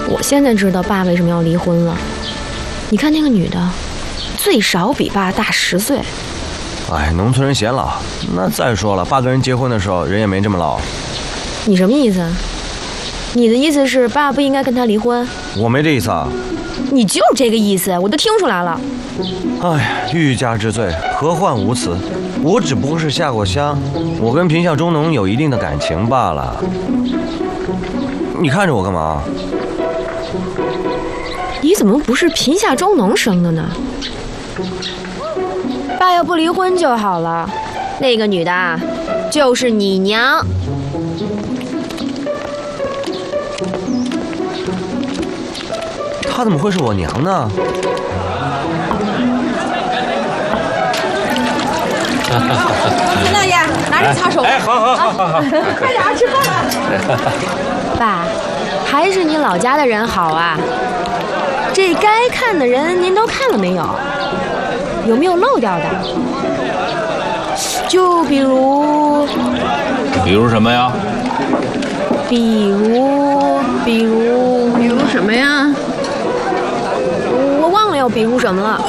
我现在知道爸为什么要离婚了。你看那个女的，最少比爸大10岁。 哎，农村人显老。那再说了，爸跟人结婚的时候人也没这么老。 你什么意思？你的意思是爸不应该跟他离婚？ 我没这意思啊。 你就这个意思，我都听出来了。 哎，欲加之罪，何患无辞？我只不过是下过乡，我跟贫下中农有一定的感情罢了。你看着我干嘛？ 你怎么不是贫下中农生的呢？爸要不离婚就好了。那个女的，就是你娘。 她怎么会是我娘呢？ 陈大爷，拿着擦手。 哎，好， 快点吃饭。 爸，还是你老家的人好啊。这该看的人您都看了没有？有没有漏掉的？就比如什么呀？ 比如什么呀？ 我忘了要比如什么了。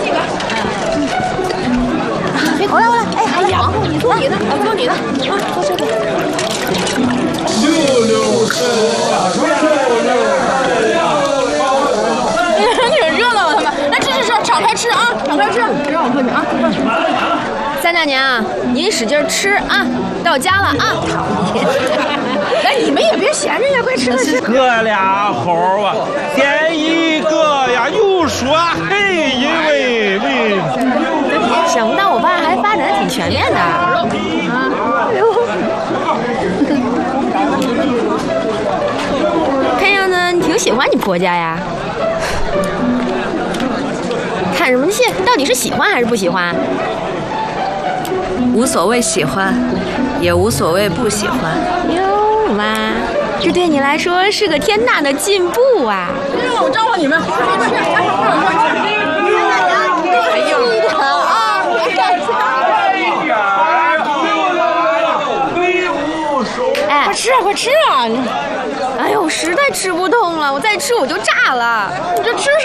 我来，哎呀，你坐你的，我坐你的，坐这边。挺热闹的，他们来吃，敞开吃啊，敞开吃，别让我碰你啊。 三大娘，您使劲吃啊，到家了啊。 来，你们也别闲着呀，快吃快吃。 哥俩好啊，点一个呀，又说嘿一位。 想不到我爸还发展得挺全面的。看样子你挺喜欢你婆家呀。看什么戏？到底是喜欢还是不喜欢？ 无所谓喜欢，也无所谓不喜欢。 哟妈，这对你来说是个天大的进步啊！ 我招呼你们， 哎， 快吃啊！ 哎呦，实在吃不动了，我再吃我就炸了。 你这吃